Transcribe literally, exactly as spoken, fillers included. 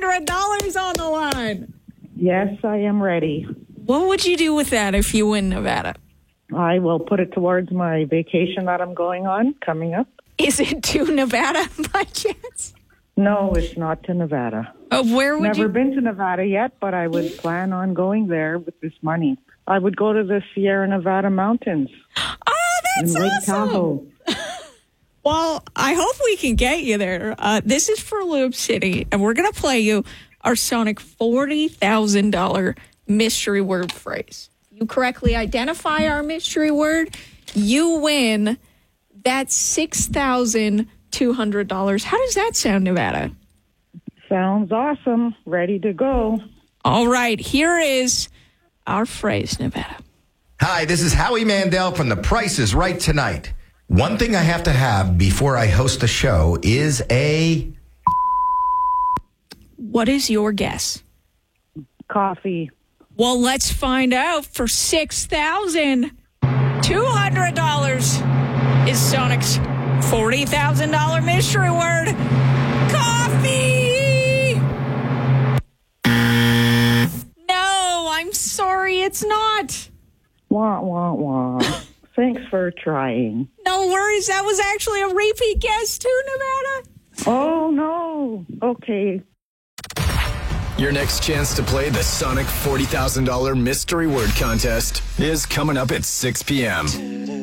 hundred dollars on the line. Yes, I am ready. What would you do with that if you win Nevada? I will put it towards my vacation that I'm going on coming up. Is it to Nevada by chance? No, it's not to Nevada. Uh, where would Never you... been to Nevada yet, but I would plan on going there with this money. I would go to the Sierra Nevada mountains. Oh, that's in Lake awesome. Tahoe. Well, I hope we can get you there. Uh, this is for Loop City, and we're going to play you our Sonic forty thousand dollars mystery word phrase. You correctly identify our mystery word, you win that six thousand two hundred dollars. How does that sound, Nevada? Sounds awesome. Ready to go. All right, here is our phrase, Nevada. Hi, this is Howie Mandel from The Price is Right Tonight. One thing I have to have before I host a show is a... What is your guess? Coffee. Well, let's find out. For six thousand two hundred dollars is Sonic's forty thousand dollars mystery word. Coffee! No, I'm sorry, it's not. Wah, wah, wah. Thanks for trying. No worries, that was actually a repeat guess too, Nevada. Oh, no. Okay. Your next chance to play the Sonic forty thousand dollars Mystery Word Contest is coming up at six p.m.